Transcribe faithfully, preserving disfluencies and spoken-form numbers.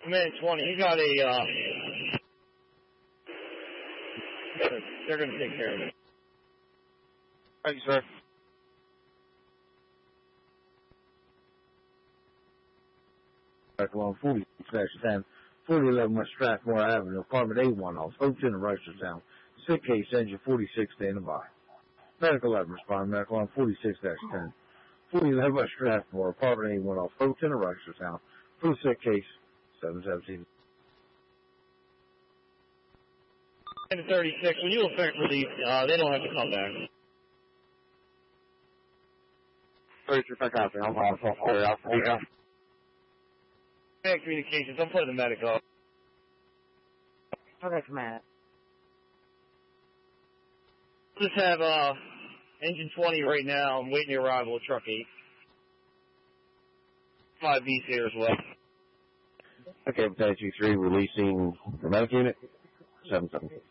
Command twenty, you got a, uh, they're going to take care of it. Thank you, sir. Along forty slash ten, forty eleven West Strathmore Avenue, apartment A one off, Hopeton, Reisterstown. Sick case, engine forty-six, standing by. Medical eleven, respond, medical on forty-six dash ten. forty eleven West Strathmore, apartment A one off, Hopeton, Reisterstown. For the sick case, seven seventeen. ten thirty-six, when you effect relief, uh, they don't have to come back. thirty-three, fantastic. I'm on the out. Yeah. Command communications, I'm putting the medic up. Okay, command. Just have, uh, engine twenty right now. I'm waiting the arrival of truck eight. five B's here as well. Okay, Battalion two three, releasing the medic unit. seven seven.